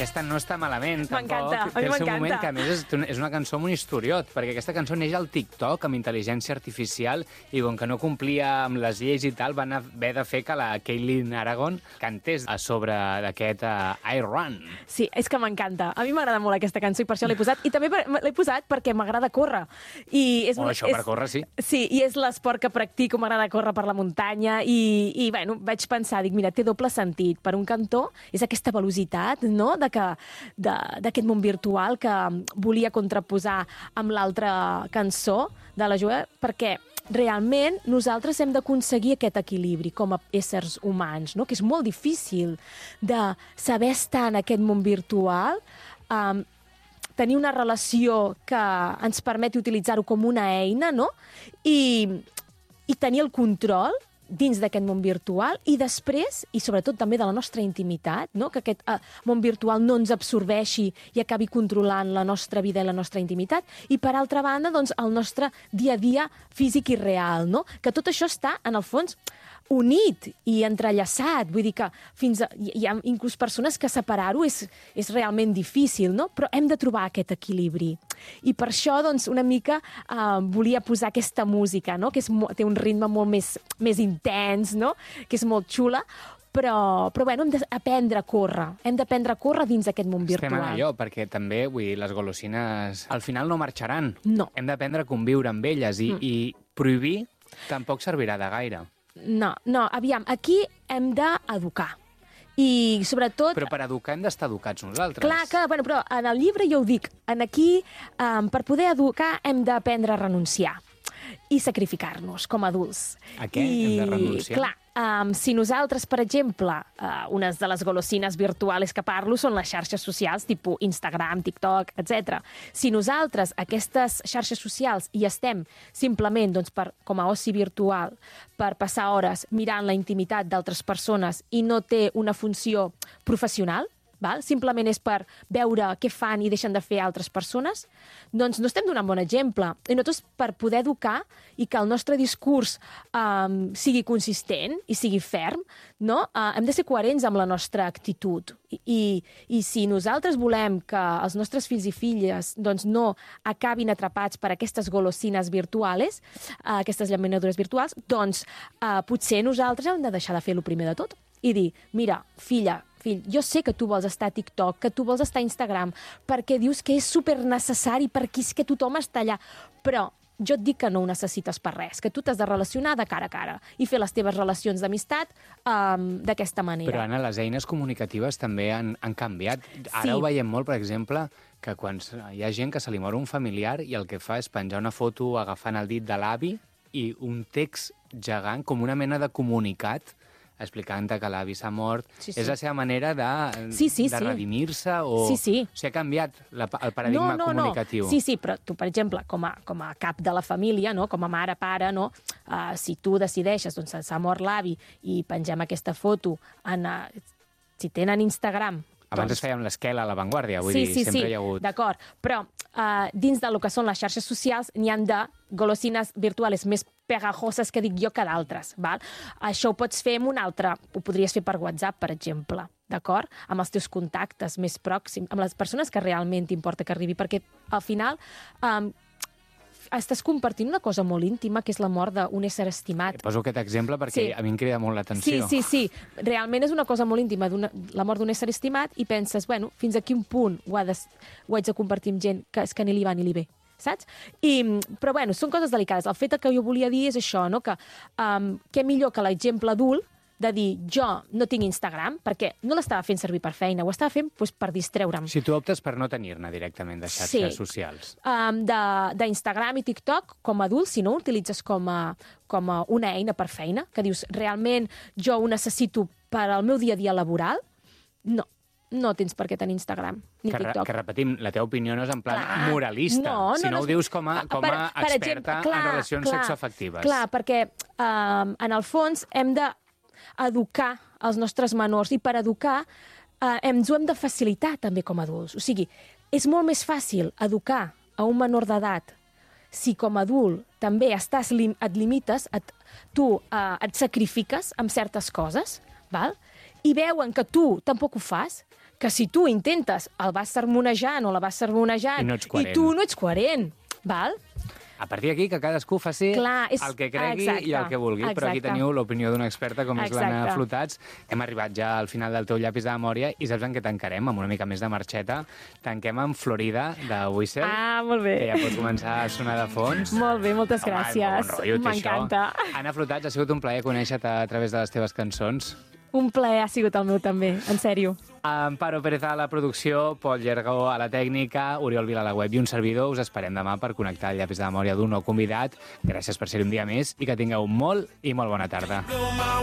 aquesta no està malament, tampoc. M'encanta, a mi Té el seu m'encanta. moment, que a més és una cançó amb un historiot, perquè aquesta cançó neix al TikTok amb intel·ligència artificial i com que no complia amb les lleis i tal, van haver de fer que la Caitlin Aragon cantés a sobre d'aquest I Run. Sí, és que m'encanta. A mi m'agrada molt aquesta cançó i per això l'he posat. I també l'he posat perquè m'agrada córrer. I Això per córrer, sí. Sí, i és l'esport que practico, m'agrada córrer per la muntanya i bueno, vaig pensar, dic, mira, té doble sentit. Per un cantó és aquesta velocitat, no?, d'aquest món virtual que volia contraposar amb l'altra cançó de la Joe, perquè realment nosaltres hem d'aconseguir aquest equilibri com a éssers humans, no?, que és molt difícil de saber estar en aquest món virtual, tenir una relació que ens permeti utilitzar-ho com una eina, no?, i tenir el control dins d'aquest món virtual i després, i sobretot també de la nostra intimitat, no?, que aquest món virtual no ens absorbeixi i acabi controlant la nostra vida i la nostra intimitat, i per altra banda, doncs, el nostre dia a dia físic i real, no?, que tot això està, en el fons, unit i entrellaçat, vull dir que hi ha inclús persones que separar-ho és realment difícil, no?, però hem de trobar aquest equilibri. I per això, doncs, una mica volia posar aquesta música, no?, que té un ritme molt més intens, no?, que és molt xula, però bueno, hem d'aprendre a córrer. Hem d'aprendre a córrer dins aquest món virtual. Estem en allò, perquè també, vull dir, les golosines al final no marxaran. No. Hem d'aprendre a conviure amb elles i prohibir tampoc servirà de gaire. No, aviam, aquí hem d'educar. I sobretot... Però per educar hem d'estar educats nosaltres. Clar, bueno, però en el llibre jo ho dic, aquí, per poder educar hem d'aprendre a renunciar i sacrificar-nos com a adults. A què hem de renunciar? Clar, si nosaltres, per exemple, unes de les golosines virtuals que parlo són les xarxes socials, tipus Instagram, TikTok, etc. Si nosaltres, aquestes xarxes socials, hi estem simplement doncs, com a oci virtual, per passar hores mirant la intimitat d'altres persones i no té una funció professional, val? Simplement és per veure què fan i deixen de fer altres persones, doncs no estem donant bon exemple. I nosaltres, per poder educar i que el nostre discurs sigui consistent i sigui ferm, no? Hem de ser coherents amb la nostra actitud. I si nosaltres volem que els nostres fills i filles doncs, no acabin atrapats per aquestes golosines virtuals, aquestes llaminadures virtuals, doncs potser nosaltres hem de deixar de fer el primer de tot i dir, mira, fill, jo sé que tu vols estar a TikTok, que tu vols estar a Instagram, perquè dius que és super necessari, perquè és que tothom està allà, però jo et dic que no ho necessites per res, que tu t'has de relacionar de cara a cara i fer les teves relacions d'amistat d'aquesta manera. Però, Anna, les eines comunicatives també han canviat. Ara ho veiem molt, per exemple, que quan hi ha gent que se li mor un familiar i el que fa és penjar una foto agafant el dit de l'avi i un text gegant, com una mena de comunicat, explicant que l'avi s'ha mort. Sí. És la seva manera de redimir-se o... Sí. O sigui, ha canviat el paradigma comunicatiu. No. Sí, però tu, per exemple, com a cap de la família, no? Com a mare, pare, no? Si tu decideixes, doncs s'ha mort l'avi i pengem aquesta foto si tenen Instagram... Abans es feia amb l'esquela a La Vanguardia, vull dir, sempre hi ha hagut... D'acord, però dins del que són les xarxes socials n'hi han de golosines virtuals més pegajoses que dic jo que d'altres, val? Això ho pots fer amb un altre, ho podries fer per WhatsApp, per exemple, d'acord? Amb els teus contactes més pròxims, amb les persones que realment t'importa que arribi, perquè al final estàs compartint una cosa molt íntima, que és la mort d'un ésser estimat. Poso aquest exemple perquè a mi em crida molt l'atenció. Sí. Realment és una cosa molt íntima, la mort d'un ésser estimat, i penses, bueno, fins a quin punt ho haig de compartir amb gent que és que ni li va ni li ve, saps? Però bueno, són coses delicades. El fet que jo volia dir és això, no? Que què millor que l'exemple adult de dir, jo no tinc Instagram, perquè no l'estava fent servir per feina, ho estava fent per distreure'm. Si tu optes per no tenir-ne directament de xarxes socials. D'Instagram i TikTok, com a adult, si no ho utilitzes com a una eina per feina, que dius, realment jo ho necessito per al meu dia a dia laboral, no tens per què tenir Instagram ni TikTok. Que repetim, la teva opinió no és en plan moralista, sinó ho dius com a experta en relacions sexoafectives. Clar, perquè en el fons hem d'educar els nostres menors i per educar ens ho hem de facilitar també com a adults. O sigui, és molt més fàcil educar a un menor d'edat si com a adult també et limites, tu et sacrifiques amb certes coses, val? I veuen que tu tampoc ho fas, que si tu intentes el vas sermonejant o la vas sermonejant i tu no ets coherent, val? A partir d'aquí, que cadascú faci el que cregui i el que vulgui. Però aquí teniu l'opinió d'una experta com és l'Anna Flotats. Hem arribat ja al final del teu llapis de memòria i saps en què tancarem? Amb una mica més de marxeta. Tanquem amb Florida, de Whistle. Ah, molt bé. Que ja pot començar a sonar de fons. Molt bé, moltes gràcies. M'encanta. Anna Flotats, ha sigut un plaer conèixer-te a través de les teves cançons. Un plaer ha sigut el meu també, en sèrio. Amparo Pérez a la producció, Pol Llergó a la tècnica, Oriol Vila a la web i un servidor. Us esperem demà per connectar el llapis de memòria d'un nou convidat. Gràcies per ser-hi un dia més i que tingueu molt i molt bona tarda.